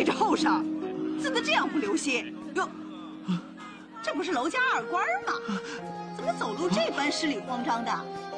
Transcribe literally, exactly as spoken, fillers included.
你这后生，自得这样不留心哟！这不是娄家二官吗？怎么走路这般失礼慌张的？